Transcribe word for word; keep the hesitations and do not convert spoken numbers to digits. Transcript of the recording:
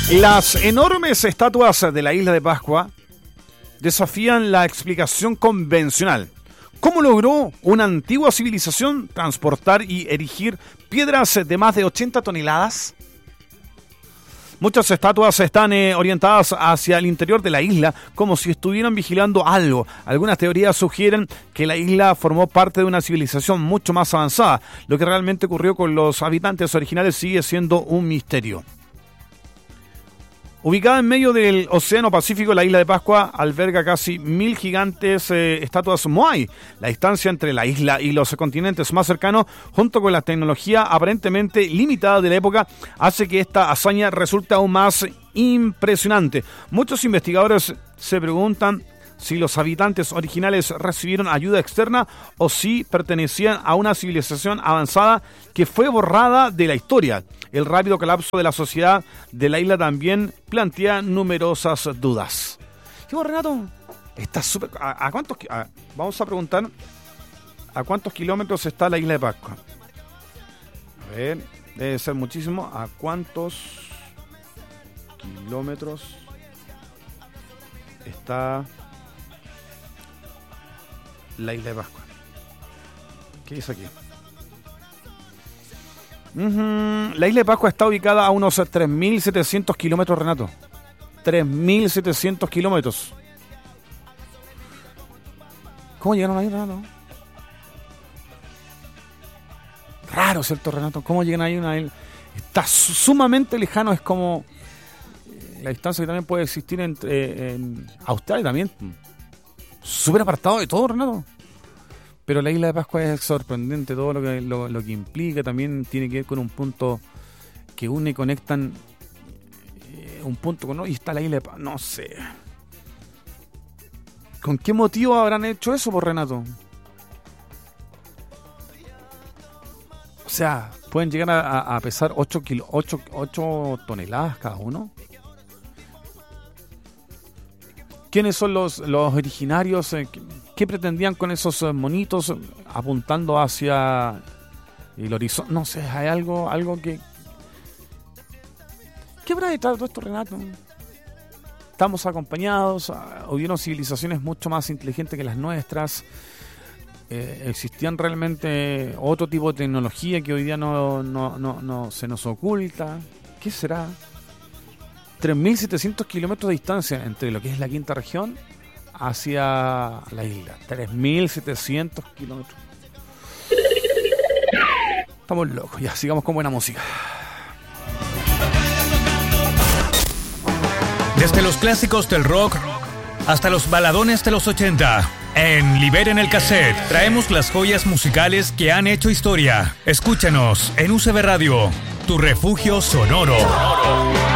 Las enormes estatuas de la isla de Pascua desafían la explicación convencional. ¿Cómo logró una antigua civilización transportar y erigir piedras de más de ochenta toneladas? Muchas estatuas están eh, orientadas hacia el interior de la isla, como si estuvieran vigilando algo. Algunas teorías sugieren que la isla formó parte de una civilización mucho más avanzada. Lo que realmente ocurrió con los habitantes originales sigue siendo un misterio. Ubicada en medio del Océano Pacífico, la isla de Pascua alberga casi mil gigantes eh, estatuas Moai. La distancia entre la isla y los continentes más cercanos, junto con la tecnología aparentemente limitada de la época, hace que esta hazaña resulte aún más impresionante. Muchos investigadores se preguntan si los habitantes originales recibieron ayuda externa o si pertenecían a una civilización avanzada que fue borrada de la historia. El rápido colapso de la sociedad de la isla también plantea numerosas dudas. ¿Qué vos, Renato? Está súper... ¿A, a cuántos... A, vamos a preguntar a cuántos kilómetros está la isla de Pascua. A ver, debe ser muchísimo. ¿A cuántos kilómetros está la isla de Pascua? ¿Qué dice aquí? Uh-huh. La isla de Pascua está ubicada a unos tres mil setecientos kilómetros, Renato. tres mil setecientos kilómetros. ¿Cómo llegaron ahí, Renato? Raro, ¿cierto, Renato? ¿Cómo llegan ahí a una isla? Está sumamente lejano, es como la distancia que también puede existir entre en Australia también. Súper apartado de todo, Renato. Pero la isla de Pascua es sorprendente, todo lo que, lo, lo que implica. También tiene que ver con un punto que une y conectan eh, un punto con otro. Y está la isla de Pascua, no sé. ¿Con qué motivo habrán hecho eso, por Renato? O sea, pueden llegar a, a pesar ocho toneladas cada uno. ¿Quiénes son los, los originarios? Eh, ¿Qué pretendían con esos monitos apuntando hacia el horizonte? No sé, hay algo, algo que... ¿Qué habrá detrás de todo esto, Renato? Estamos acompañados, hubieron civilizaciones mucho más inteligentes que las nuestras. Eh, existían realmente otro tipo de tecnología que hoy día no, no, no, no se nos oculta. ¿Qué será? tres mil setecientos kilómetros de distancia entre lo que es la quinta región hacia la isla. tres mil setecientos kilómetros. Estamos locos. Ya, sigamos con buena música. Desde los clásicos del rock hasta los baladones de los ochenta. En Liberen el Cassette traemos las joyas musicales que han hecho historia. Escúchanos en U C B Radio, tu refugio sonoro.